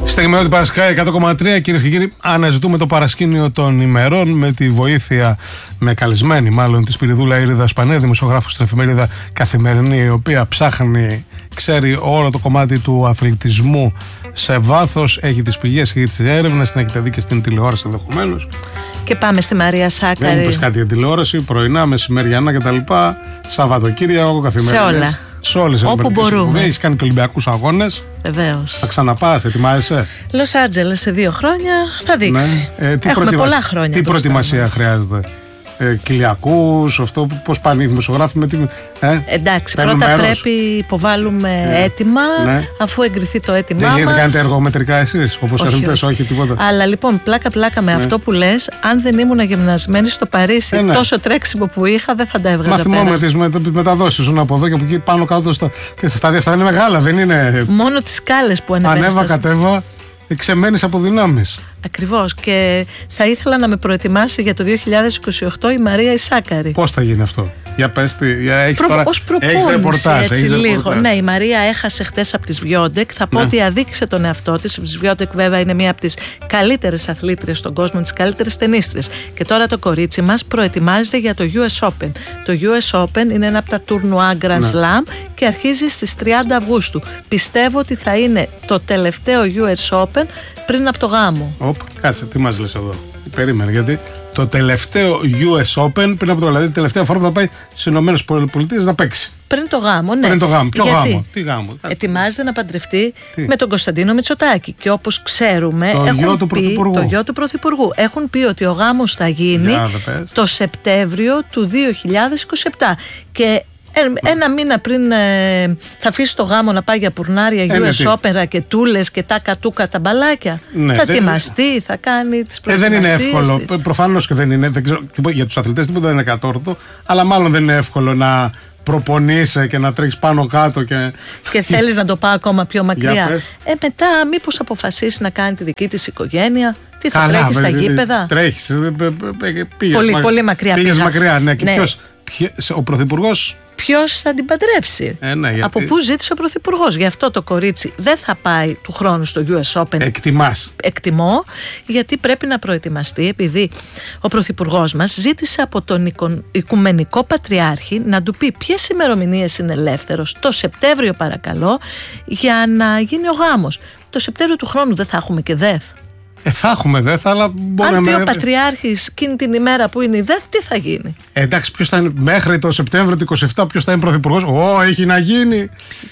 Στεγμιώτη Παρασκάη 100,3, κυρίες και κύριοι. Αναζητούμε το παρασκήνιο των ημερών με τη βοήθεια, με καλεσμένη μάλλον, τη Σπυριδούλα Ήριδα Σπανέ, δημοσιογράφου στην εφημερίδα Καθημερινή, η οποία ψάχνει, ξέρει όλο το κομμάτι του αθλητισμού σε βάθος, έχει τις πηγές, έχει τις έρευνες, την έχετε δει και στην τηλεόραση ενδεχομένως. Και πάμε στη Μαρία Σάκαρη. Δεν είπες κάτι για τηλεόραση, πρωινά, μεσημεριανά κτλ. Σαββατοκύριακο, καθημερινές. Σε όλα. Σε όλες τις όπου μπορούμε. Έχεις κάνει και Ολυμπιακούς αγώνες. Βεβαίως. Θα ξαναπάς, ετοιμάζεσαι? Λος Άντζελες σε 2 χρόνια θα δείξει. Ναι. Έχουμε πολλά χρόνια. Τι προετοιμασία χρειάζεται? Κοιλιακούς, αυτό, πώς πάνε οι δημοσιογράφοι με την. Εντάξει, πρώτα πρέπει υποβάλουμε έτοιμα, αφού εγκριθεί το έτοιμά μας. Δεν κάνετε εργομετρικά εσείς, όπως ερευνητές, όχι τίποτα. Αλλά λοιπόν, πλάκα με αυτό που λες, αν δεν ήμουν γυμνασμένη στο Παρίσι, τόσο τρέξιμο που είχα, δεν θα τα έβγαζα πέρα. Μα θυμάμαι τις μεταδόσεις σου από εδώ και από εκεί πάνω κάτω. Αυτά είναι μεγάλα, δεν είναι? Μόνο τις σκάλες που ανεβαίνεις. Ανέβα, κατέβα, εξεμένεις από δυνάμεις. Ακριβώς, και θα ήθελα να με προετοιμάσει για το 2028 η Μαρία Σάκαρη. Πώς θα γίνει αυτό? Για πες, ως προπόνηση, ρεπορτάζ, έτσι λίγο. Ναι, η Μαρία έχασε χτες από τη Σβιόντεκ. Θα πω ότι αδίκησε τον εαυτό της. Η Σβιόντεκ βέβαια είναι μία από τις καλύτερες αθλήτριες στον κόσμο, τις καλύτερες τενίστριες. Και τώρα το κορίτσι μας προετοιμάζεται για το US Open. Το US Open είναι ένα από τα τουρνουά Grand Slam και αρχίζει στις 30 Αυγούστου. Πιστεύω ότι θα είναι το τελευταίο US Open πριν από το γάμο. Κάτσε, τι μας λες εδώ? Περίμενε, γιατί το τελευταίο US Open, πριν από το, δηλαδή, τελευταία φορά που θα πάει στις Ηνωμένες Πολιτείες να παίξει. Πριν το γάμο, ναι. Πριν το γάμο. Ποιο γιατί? Γάμο? Τι γάμο? Ετοιμάζεται να παντρευτεί με τον Κωνσταντίνο Μητσοτάκη. Και όπως ξέρουμε, το γιο του Πρωθυπουργού. Έχουν πει ότι ο γάμος θα γίνει το Σεπτέμβριο του 2027. Και ένα μήνα πριν θα αφήσει το γάμο να πάει για πουρνάρια, US Open, ρακετούλες και τα κατούκα τα μπαλάκια. Θα ετοιμαστεί, θα κάνει τις προετοιμασίες. Δεν είναι εύκολο. Προφανώς και δεν είναι. Δεν ξέρω, για τους αθλητές τίποτα δεν είναι κατόρθωτο, αλλά μάλλον δεν είναι εύκολο να προπονείσαι και να τρέχεις πάνω κάτω και θέλεις να το πάω ακόμα πιο μακριά. Μετά μήπως αποφασίσει να κάνει τη δική της οικογένεια? Τι θα τρέχει στα γήπεδα? Τρέχεις. Πολύ μακριά. Πήγες μακριά, ναι. Και ο Πρωθυπουργός. Ποιος θα την παντρέψει? Από πού ζήτησε ο Πρωθυπουργός? Γι' αυτό το κορίτσι δεν θα πάει του χρόνου στο US Open. Εκτιμάς? Εκτιμώ, γιατί πρέπει να προετοιμαστεί, επειδή ο Πρωθυπουργός μας ζήτησε από τον Οικουμενικό Πατριάρχη να του πει ποιες ημερομηνίες είναι ελεύθερος το Σεπτέμβριο, παρακαλώ, για να γίνει ο γάμος. Το Σεπτέμβριο του χρόνου δεν θα έχουμε και ΔΕΘ? Θα έχουμε ΔΕΘ, αλλά μπορεί αν πει ο Πατριάρχης εκείνη την ημέρα που είναι η ΔΕΘ, τι θα γίνει? Εντάξει, ποιος θα είναι μέχρι το Σεπτέμβριο του 27, ποιος θα είναι πρωθυπουργός? Έχει να γίνει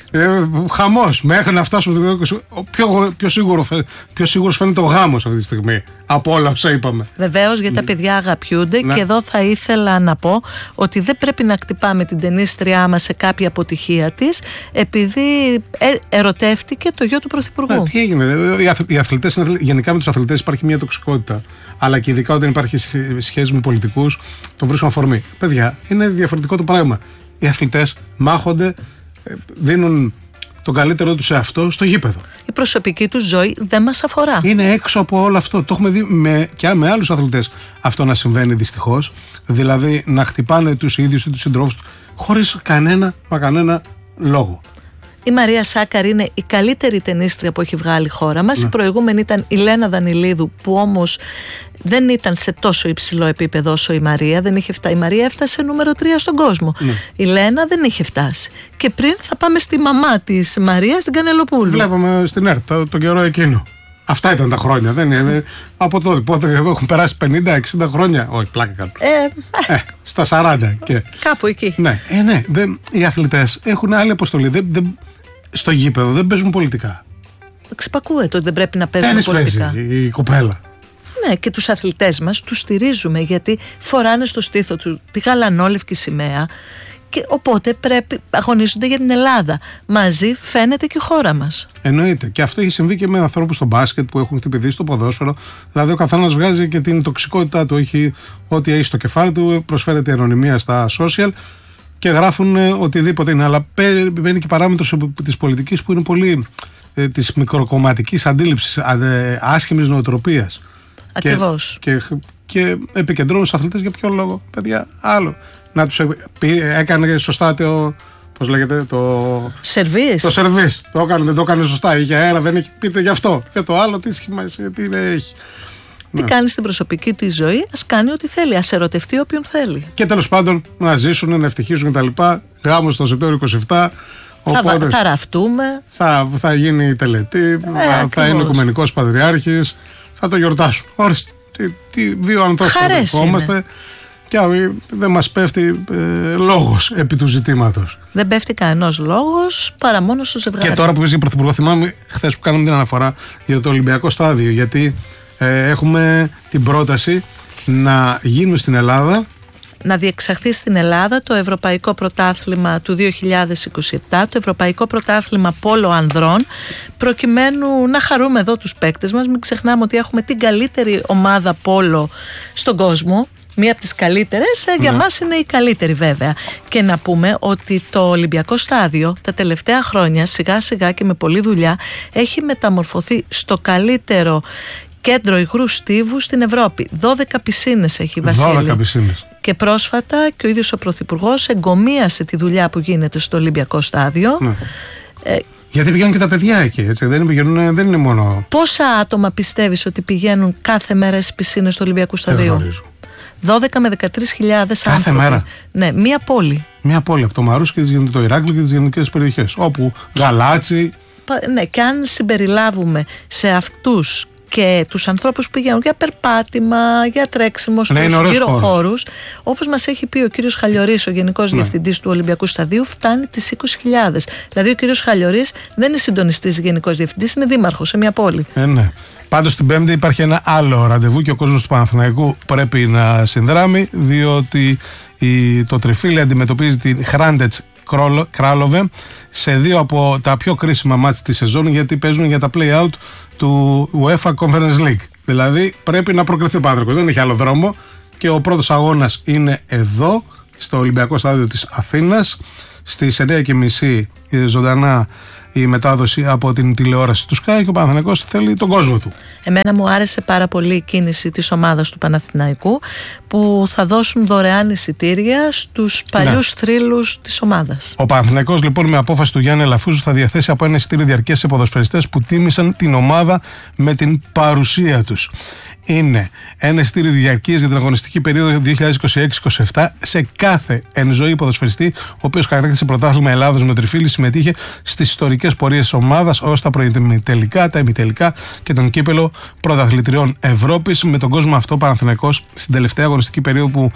χαμός. Μέχρι να φτάσουμε το 28. Πιο σίγουρος φαίνεται ο γάμος αυτή τη στιγμή από όλα όσα είπαμε. Βεβαίως, γιατί τα παιδιά αγαπιούνται. Και εδώ θα ήθελα να πω ότι δεν πρέπει να χτυπάμε την τενίστριά μας σε κάποια αποτυχία της, επειδή ερωτεύτηκε το γιο του Πρωθυπουργού. Τι έγινε? Οι αθλητές, γενικά με τους αθλητές υπάρχει μια τοξικότητα. Αλλά και ειδικά όταν υπάρχει σχέση με πολιτικούς, το βρίσκουν αφορμή. Παιδιά, είναι διαφορετικό το πράγμα. Οι αθλητές μάχονται, δίνουν τον καλύτερό τους σε αυτό στο γήπεδο. Η προσωπική τους ζωή δεν μας αφορά. Είναι έξω από όλο αυτό. Το έχουμε δει και με άλλους αθλητές αυτό να συμβαίνει δυστυχώς. Δηλαδή να χτυπάνε τους ίδιους ή τους συντρόφους χωρίς κανένα λόγο. Η Μαρία Σάκαρη είναι η καλύτερη τενίστρια που έχει βγάλει η χώρα μας. Η προηγούμενη ήταν η Λένα Δανιλίδου, που όμως δεν ήταν σε τόσο υψηλό επίπεδο όσο η Μαρία. Δεν είχε φτάσει. Η Μαρία έφτασε νούμερο 3 στον κόσμο. Η Λένα δεν είχε φτάσει. Και πριν θα πάμε στη μαμά της Μαρίας, την Κανελοπούλου. Βλέπαμε στην ΕΡΤ τον καιρό εκείνο. Αυτά ήταν τα χρόνια. Δεν είναι, από τότε πότε έχουν περάσει 50-60 χρόνια. Όχι, πλάκα κάνω. Στα 40 και. Κάπου εκεί. Ναι, οι αθλητές έχουν άλλη αποστολή. Στο γήπεδο δεν παίζουν πολιτικά. Ξυπακούεται ότι δεν πρέπει να παίζουν πολιτικά. Παίζει η κοπέλα. Ναι, και τους αθλητές μας τους στηρίζουμε, γιατί φοράνε στο στήθο του τη γαλανόλευκη σημαία. Και οπότε αγωνίζονται για την Ελλάδα. Μαζί φαίνεται και η χώρα μας. Εννοείται. Και αυτό έχει συμβεί και με ανθρώπους στο μπάσκετ που έχουν χτυπηθεί στο ποδόσφαιρο. Δηλαδή, ο καθένας βγάζει και την τοξικότητά του. Έχει ό,τι έχει στο κεφάλι του, προσφέρεται η ανωνυμία στα social και γράφουν οτιδήποτε είναι. Αλλά μπαίνει και παράμετρος της πολιτικής που είναι πολύ της μικροκομματικής αντίληψης, άσχημης νοοτροπίας. Ακριβώς. Και επικεντρώνουν στους αθλητές για ποιο λόγο? Παιδιά, άλλο. Να τους έκανε σωστά Πώς λέγεται, σερβίς. Το σερβίς. Δεν το έκανε σωστά. Είχε αέρα, δεν έχει. Πείτε γι' αυτό. Και το άλλο, τι σημασία, τι έχει. Τι κάνει στην προσωπική του ζωή, ας κάνει ό,τι θέλει. Ας ερωτευτεί όποιον θέλει. Και τέλος πάντων να ζήσουν, να ευτυχήσουν κτλ. Γάμος το Σεπτέμβριο 27. Οπότε θα ραφτούμε. Θα γίνει η τελετή. Θα είναι ο Οικουμενικός Πατριάρχης. Θα το γιορτάσουν. Ορίστε. Τι δύο ανθρώπους δεχόμαστε. Και δεν μας πέφτει λόγος επί του ζητήματος. Δεν πέφτει κανένας λόγος παρά μόνο στο ζευγάρι. Και τώρα που βγήκε Πρωθυπουργό, θυμάμαι χθες που κάναμε την αναφορά για το Ολυμπιακό στάδιο. Γιατί έχουμε την πρόταση να γίνουν στην Ελλάδα. Να διεξαχθεί στην Ελλάδα το Ευρωπαϊκό Πρωτάθλημα του 2027, το Ευρωπαϊκό Πρωτάθλημα Πόλο Ανδρών, προκειμένου να χαρούμε εδώ τους παίκτες μας. Μην ξεχνάμε ότι έχουμε την καλύτερη ομάδα πόλο στον κόσμο. Μία από τις καλύτερες, για μας είναι η καλύτερη βέβαια. Και να πούμε ότι το Ολυμπιακό Στάδιο τα τελευταία χρόνια σιγά σιγά και με πολλή δουλειά έχει μεταμορφωθεί στο καλύτερο κέντρο υγρού στίβου στην Ευρώπη. 12 πισίνες έχει, Βασίλη. 12 πισίνες. Και πρόσφατα και ο ίδιος ο Πρωθυπουργός εγκομίασε τη δουλειά που γίνεται στο Ολυμπιακό Στάδιο. Ναι. Γιατί πηγαίνουν και τα παιδιά εκεί, έτσι. Δεν είναι μόνο. Πόσα άτομα πιστεύεις ότι πηγαίνουν κάθε μέρα στις πισίνες του Ολυμπιακού Σταδίου? 12 με 13.000 κάθε άνθρωποι. Μέρα. Ναι, μία πόλη. Μία πόλη από το Μαρούσι και το Ηράκλειο και τις γενικές περιοχές. Όπου Γαλάτσι. Ναι, και αν συμπεριλάβουμε σε αυτούς και τους ανθρώπους που πηγαίνουν για περπάτημα, για τρέξιμο στους γύρω χώρους, όπως μας έχει πει ο κύριος Χαλιορής, ο Γενικός Διευθυντής του Ολυμπιακού Σταδίου, φτάνει τις 20.000. Δηλαδή ο κύριος Χαλιορής δεν είναι συντονιστής Γενικός Διευθυντής, είναι δήμαρχος σε μια πόλη. Ναι. Πάντως την Πέμπτη υπάρχει ένα άλλο ραντεβού και ο κόσμος του Παναθηναϊκού πρέπει να συνδράμει, διότι το τριφύλι αντιμετωπίζει την Χράντετς Κράλοβε σε δύο από τα πιο κρίσιμα μάτς της σεζόν, γιατί παίζουν για τα play-out του UEFA Conference League. Δηλαδή πρέπει να προκριθεί ο Παναθηναϊκός, δεν έχει άλλο δρόμο, και ο πρώτος αγώνας είναι εδώ στο Ολυμπιακό Στάδιο της Αθήνας στις 9:30 ζωντανά η μετάδοση από την τηλεόραση του Sky, και ο Παναθηναϊκός θέλει τον κόσμο του. Εμένα μου άρεσε πάρα πολύ η κίνηση της ομάδας του Παναθηναϊκού, που θα δώσουν δωρεάν εισιτήρια στους παλιούς θρύλους της ομάδας. Ο Παναθηναϊκός λοιπόν με απόφαση του Γιάννη Αλαφούζου θα διαθέσει από ένα εισιτήριο διαρκές σε ποδοσφαιριστές που τίμησαν την ομάδα με την παρουσία τους. Είναι ένα εισιτήριο διαρκείας για την αγωνιστική περίοδο 2026-27 σε κάθε εν ζωή ποδοσφαιριστή, ο οποίος κατέκτησε πρωτάθλημα Ελλάδος με τριφύλι, συμμετείχε στις ιστορικές πορείες της ομάδας ως τα προημιτελικά, τα ημιτελικά και τον κύπελο πρωταθλητριών Ευρώπης. Με τον κόσμο αυτό, ο Παναθηναϊκός στην τελευταία αγωνιστική περίοδο που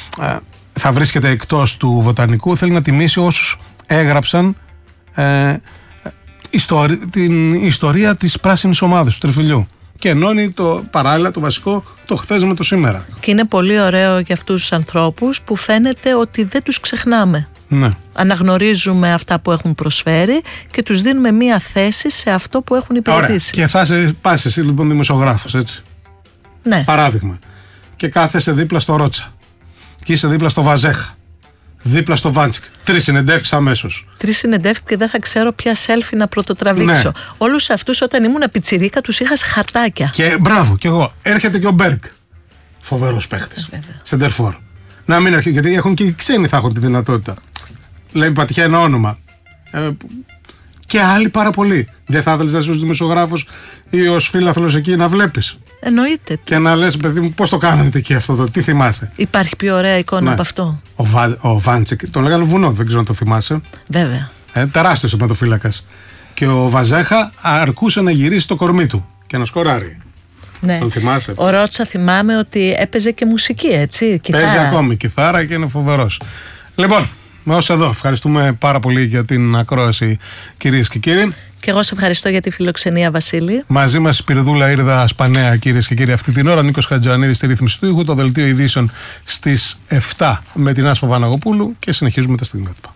θα βρίσκεται εκτός του Βοτανικού, θέλει να τιμήσει όσους έγραψαν την ιστορία της πράσινης ομάδας του τριφυλιού. Και ενώνει παράλληλα το βασικό, το χθες με το σήμερα. Και είναι πολύ ωραίο για αυτούς τους ανθρώπους που φαίνεται ότι δεν τους ξεχνάμε. Ναι. Αναγνωρίζουμε αυτά που έχουν προσφέρει και τους δίνουμε μία θέση σε αυτό που έχουν υπηρετήσει. Ωραία. Και θα πας εσύ λοιπόν δημοσιογράφος, έτσι. Ναι. Παράδειγμα. Και κάθεσαι δίπλα στο Ρότσα. Και είσαι δίπλα στο Βαζέχα. Δίπλα στο Βάντσικ. 3 συνεντεύξεις αμέσως. 3 συνεντεύξεις και δεν θα ξέρω ποια selfie να πρωτοτραβήξω. Ναι. Όλους αυτούς όταν ήμουν πιτσιρίκα τους είχα σε χαρτάκια. Και μπράβο, κι εγώ. Έρχεται και ο Μπέργκ. Φοβερός παίχτης. Σεντερφόρ. Να μην έρχεται, γιατί έχουν και οι ξένοι θα έχουν τη δυνατότητα. Λέει πατυχαία ένα όνομα. Και άλλοι πάρα πολλοί. Δεν θα ήθελες να είσαι ως δημοσιογράφος ή ως φίλαθλος εκεί να βλέπεις? Εννοείται. Και να λες, παιδί μου, πώς το κάνατε εκεί αυτό, τι θυμάσαι? Υπάρχει πιο ωραία εικόνα από αυτό? Ο Βάντσικ, τον λέγανε βουνό, δεν ξέρω αν το θυμάσαι. Βέβαια. Τεράστιος σωματοφύλακας. Και ο Βαζέχα αρκούσε να γυρίσει το κορμί του και να σκοράρει. Ναι. Τον θυμάσαι? Ο Ρότσα θυμάμαι ότι έπαιζε και μουσική, έτσι. Παίζει ακόμη κιθάρα και είναι φοβερός. Λοιπόν, με ως εδώ. Ευχαριστούμε πάρα πολύ για την ακρόαση, κυρίες και κύριοι. Και εγώ σε ευχαριστώ για τη φιλοξενία, Βασίλη. Μαζί μας η Σπυριδούλα Ήρδα Σπανέα, κυρίες και κύριοι, αυτή την ώρα. Νίκος Χατζιανίδης στη ρύθμιση του ήχου. Το δελτίο ειδήσεων στις 7 με την Άσπα Παναγοπούλου και συνεχίζουμε τα στιγμιότυπα.